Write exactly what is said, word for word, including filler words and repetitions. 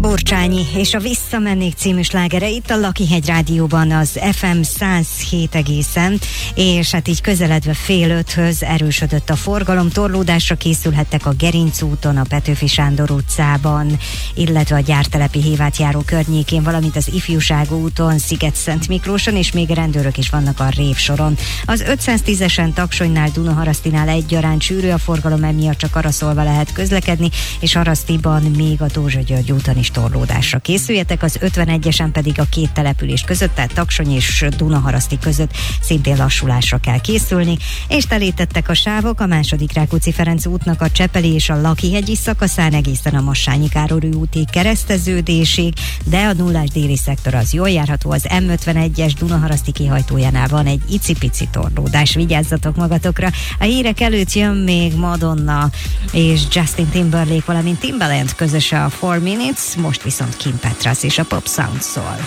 Borcsányi és a Visszamennék című slágere itt a Lakihegy Rádióban az ef em száz hét egészen, és hát így közeledve fél öthöz erősödött a forgalom, torlódásra készülhettek a Gerinc úton, a Petőfi Sándor utcában, illetve a Gyártelepi Hévátjáró környékén, valamint az Ifjúság úton, Sziget-Szent Miklóson, és még rendőrök is vannak a Révsoron. Az ötszáztízesen Taksonynál, Dunaharasztinál egyaránt sűrű a forgalom, emiatt csak Araszolva lehet közlekedni, és Harasztiban még a Dózsa-György úton is torlódásra készüljetek, az ötvenegyesen pedig a két település között, tehát Taksony és Dunaharaszti között szintén lassulásra kell készülni, és telítettek a sávok a második Rákóczi-Ferenc útnak a Csepeli és a Lakihegyi szakaszán egészen a Massányi Károly útig kereszteződésig, de a nullás déli szektor az jól járható, az em ötvenegyes Dunaharaszti kihajtójánál van egy icipici torlódás, vigyázzatok magatokra. A hírek előtt jön még Madonna és Justin Timberlake, valamint Timbaland közöse a four minutes, most viszont Kim Petras és a Pop Sound szól.